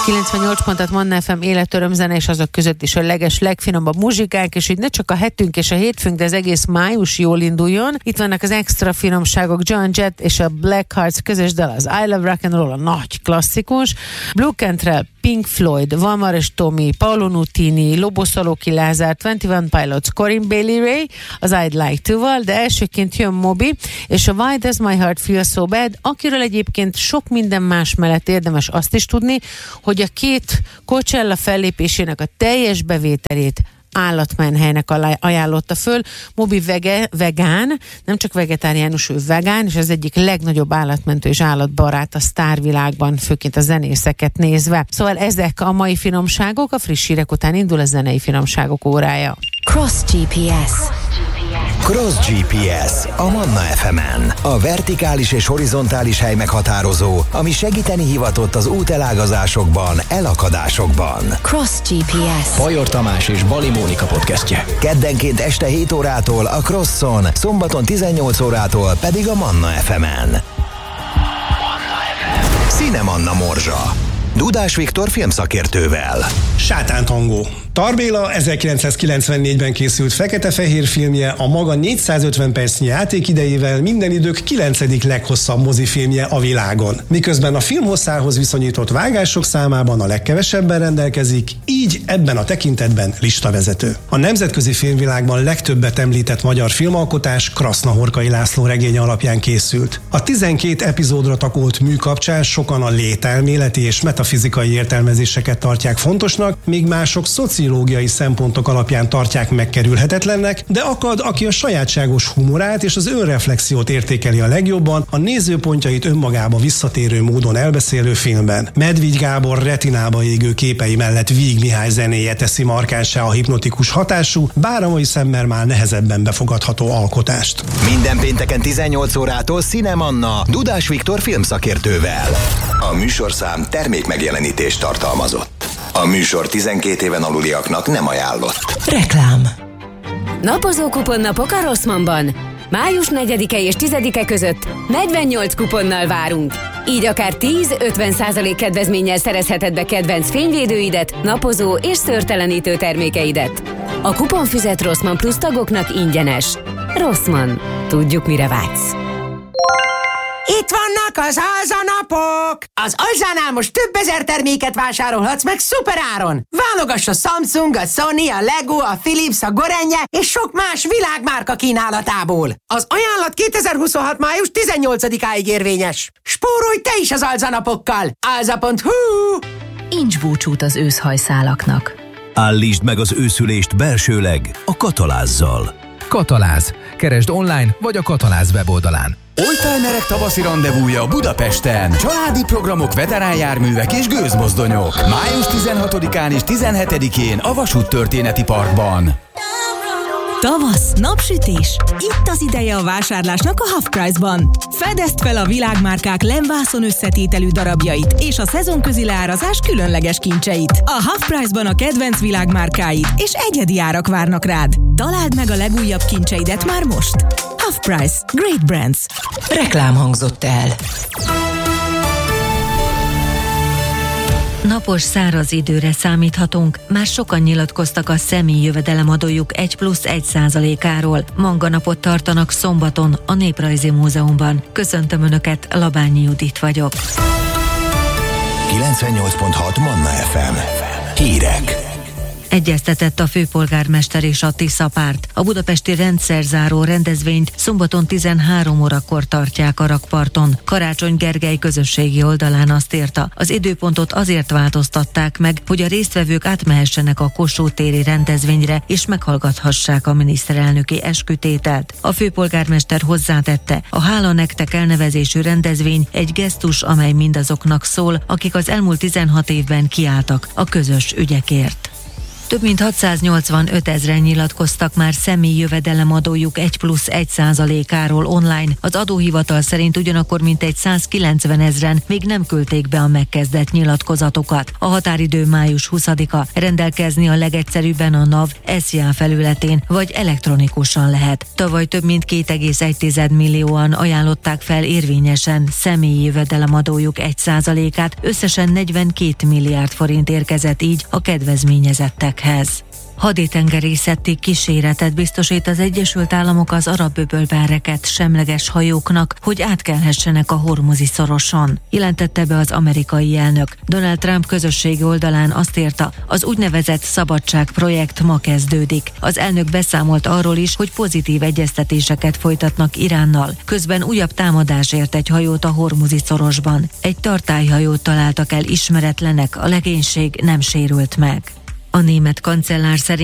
98 pontot Manna FM életörömzene, és azok között is a legfinomabb muzsikák, és így ne csak a hetünk és a hétfőnk, de az egész május jól induljon. Itt vannak az extra finomságok, Joan Jett és a Black Hearts közös dal, az I Love Rock and Roll, a nagy klasszikus, Blue Cantrell, Pink Floyd, Valmar és Tommy, Paolo Nutini, Lobo Szalóki Lázár, 21 Pilots, Corinne Bailey Rae, az I'd Like To-val, de elsőként jön Moby, és a Why Does My Heart Feel So Bad, akiről egyébként sok minden más mellett érdemes azt is tudni, hogy a két Coachella fellépésének a teljes bevételét állatmenhelynek ajánlotta föl. Moby vegán, nem csak vegetáriánus, ő vegán, és az egyik legnagyobb állatmentő és állatbarát a sztárvilágban, főként a zenészeket nézve. Szóval ezek a mai finomságok, a friss hírek után indul a zenei finomságok órája. Cross GPS. Cross GPS a Manna FM-en. A vertikális és horizontális hely meghatározó, ami segíteni hivatott az útelágazásokban, elakadásokban. Cross GPS. Bajor Tamás és Bali Mónika podcastje. Keddenként este 7 órától a Crosson, szombaton 18 órától pedig a Manna FM-en. Cinemanna morzsa. Dudás Viktor filmszakértővel. Sátántangó. Tar Béla 1994-ben készült fekete-fehér filmje, a maga 450 percnyi játékidejével minden idők 9. leghosszabb mozifilmje a világon. Miközben a film hosszához viszonyított vágások számában a legkevesebben rendelkezik, így ebben a tekintetben listavezető. A nemzetközi filmvilágban legtöbbet említett magyar filmalkotás Krasznahorkai László regénye alapján készült. A 12 epizódra takolt mű kapcsán sokan a lételméleti és metafizikai értelmezéseket tartják fontosnak, míg mások szociológiai szempontok alapján tartják megkerülhetetlennek, de akad, aki a sajátságos humorát és az önreflexiót értékeli a legjobban, a nézőpontjait önmagába visszatérő módon elbeszélő filmben. Medvigy Gábor retinába égő képei mellett Víg Mihály zenéje teszi markánssá a hipnotikus hatású, bár a mai szemmel már nehezebben befogadható alkotást. Minden pénteken 18 órától Cinemanna Dudás Viktor filmszakértővel. A műsorszám termékmegjelenítést tartalmazott. A műsor 12 éven aluliaknak nem ajánlott. Reklám. Napozó kuponnapok a Rossmannban. Május 4-e és 10-e között 48 kuponnal várunk. Így akár 10-50% kedvezménnyel szerezheted be kedvenc fényvédőidet, napozó és szőrtelenítő termékeidet. A kuponfüzet Rossmann Plus tagoknak ingyenes. Rossmann. Tudjuk, mire vágysz. Itt vannak az alzanapok! Az Alzánál most több ezer terméket vásárolhatsz meg szuperáron! Válogass a Samsung, a Sony, a Lego, a Philips, a Gorenje és sok más világmárka kínálatából. Az ajánlat 2026. május 18-áig érvényes. Spórolj te is az alzanapokkal! Alza.hu. Nincs búcsút az őszhajszálaknak. Állítsd meg az őszülést belsőleg a Katalázzal. Kataláz. Keresd online vagy a Kataláz weboldalán. Oldtimerek tavaszi randevúja Budapesten. Családi programok, veteránjárművek és gőzmozdonyok. Május 16-án és 17-én a Vasúttörténeti Parkban. Tavasz, napsütés. Itt az ideje a vásárlásnak a Half Price-ban. Fedezd fel a világmárkák lemvászon összetételű darabjait és a szezonközi leárazás különleges kincseit. A Half Price-ban a kedvenc világmárkáid és egyedi árak várnak rád. Találd meg a legújabb kincseidet már most. Half Price. Great Brands. Reklám hangzott el. Napos, száraz időre számíthatunk. Már sokan nyilatkoztak a személyi jövedelemadójuk 1+1%-áról. Manganapot tartanak szombaton a Néprajzi Múzeumban. Köszöntöm Önöket, Labányi Judit vagyok. 98.6 Manna FM. Hírek. Egyeztetett a főpolgármester és a Tisza párt. A budapesti rendszerzáró rendezvényt szombaton 13 órakor tartják a rakparton. Karácsony Gergely közösségi oldalán azt írta, az időpontot azért változtatták meg, hogy a résztvevők átmehessenek a Kossuth téri rendezvényre és meghallgathassák a miniszterelnöki eskütételt. A főpolgármester hozzátette, a Hála nektek elnevezésű rendezvény egy gesztus, amely mindazoknak szól, akik az elmúlt 16 évben kiálltak a közös ügyekért. Több mint 685 000 nyilatkoztak már személyi jövedelemadójuk 1+1%-áról online. Az adóhivatal szerint ugyanakkor mintegy 190 000 még nem küldték be a megkezdett nyilatkozatokat. A határidő május 20-a. Rendelkezni a legegyszerűbben a NAV SZIA felületén, vagy elektronikusan lehet. Tavaly több mint 2,1 millióan ajánlották fel érvényesen személyi jövedelemadójuk 1%-át, összesen 42 milliárd forint érkezett így a kedvezményezettekhez. Haditengerészeti kíséretet biztosít az Egyesült Államok az Arab-öbölben rekedt semleges hajóknak, hogy átkelhessenek a Hormuzi szoroson. Jelentette be az amerikai elnök. Donald Trump közösségi oldalán azt írta, az úgynevezett szabadságprojekt ma kezdődik. Az elnök beszámolt arról is, hogy pozitív egyeztetéseket folytatnak Iránnal. Közben újabb támadás ért egy hajót a Hormuzi szorosban. Egy tartályhajót találtak el ismeretlenek, a legénység nem sérült meg. A német kancellár szerint